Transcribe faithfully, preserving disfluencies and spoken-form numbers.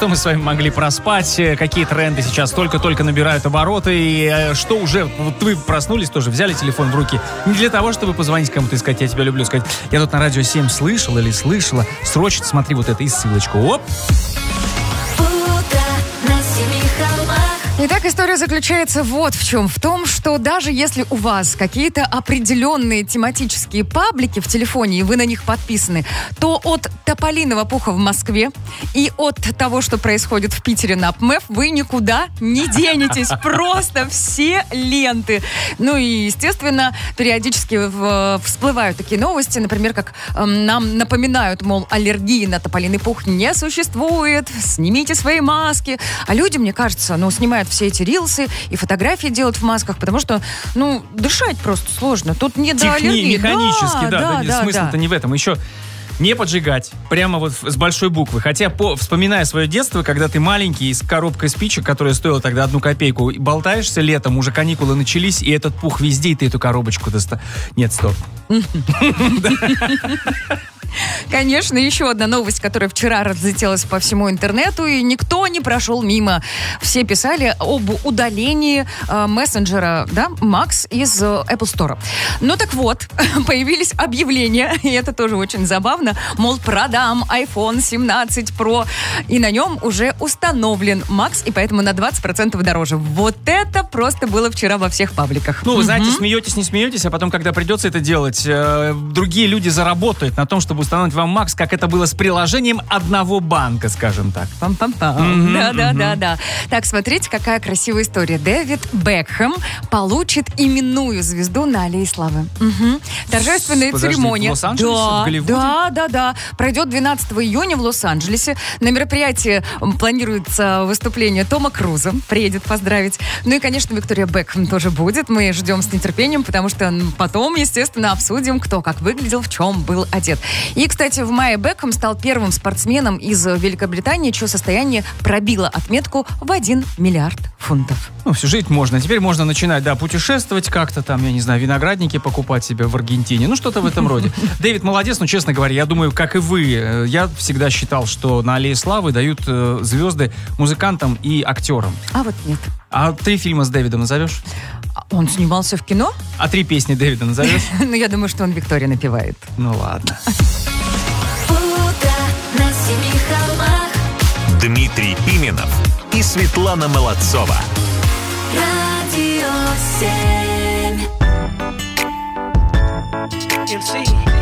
что мы с вами могли проспать, какие тренды сейчас только-только набирают обороты, и что уже, вот вы проснулись тоже, взяли телефон в руки, не для того, чтобы позвонить кому-то и сказать, я тебя люблю, сказать, я тут на радио семь слышал или слышала, срочно смотри вот это и ссылочку, оп. Итак, история заключается вот в чем. В том, что даже если у вас какие-то определенные тематические паблики в телефоне, и вы на них подписаны, то от тополиного пуха в Москве и от того, что происходит в Питере на ПМЭФ, вы никуда не денетесь. Просто все ленты. Ну и, естественно, периодически в, всплывают такие новости, например, как э, нам напоминают, мол, аллергии на тополиный пух не существует, снимите свои маски. А люди, мне кажется, ну, снимают все эти рилсы и фотографии делают в масках, потому что, ну, дышать просто сложно. Тут не до аллергии. Механически, да, да, да, да, смысл-то да. не в этом. Еще не поджигать, прямо вот с большой буквы. Хотя, по, вспоминая свое детство, когда ты маленький, с коробкой спичек, которая стоила тогда одну копейку, и болтаешься летом, уже каникулы начались, и этот пух везде, и ты эту коробочку доста... Нет, стоп. Конечно, еще одна новость, которая вчера разлетелась по всему интернету, и никто не прошел мимо. Все писали об удалении э, мессенджера, да, Max из э, Apple Store. Ну так вот, появились объявления, и это тоже очень забавно, мол, продам айфон семнадцать про, и на нем уже установлен Max, и поэтому на двадцать процентов дороже. Вот это просто было вчера во всех пабликах. Ну, вы угу. знаете, смеетесь, не смеетесь, а потом, когда придется это делать, э, другие люди заработают на том, чтобы установить вам Max, как это было с приложением одного банка, скажем так. Пам-пам-пам. Да-да-да-да. Так, смотрите, какая красивая история. Дэвид Бекхэм получит именную звезду на Аллее Славы. Угу. Торжественная Подожди, церемония. в Лос-Анджелесе, да, в Голливуде? Да, да, да. Пройдет двенадцатого июня в Лос-Анджелесе. На мероприятии планируется выступление Тома Круза. Приедет поздравить. Ну и, конечно, Виктория Бекхэм тоже будет. Мы ждем с нетерпением, потому что потом, естественно, обсудим, кто как выглядел, в чем был одет. И, кстати, в мае Бекхэм стал первым спортсменом из Великобритании, чье состояние пробило отметку в один миллиард фунтов. Ну, все, жить можно. Теперь можно начинать, да, путешествовать как-то там, я не знаю, виноградники покупать себе в Аргентине. Ну, что-то в этом роде. Дэвид молодец, но, честно говоря, я думаю, как и вы, я всегда считал, что на Аллее Славы дают э, звезды музыкантам и актерам. А вот нет. А три фильма с Дэвидом назовешь? Он снимался в кино? А три песни Дэвида назовешь? Ну, я думаю, что он Виктория напевает. Ну, ладно. Дмитрий Пименов и Светлана Молодцова. Радио семь.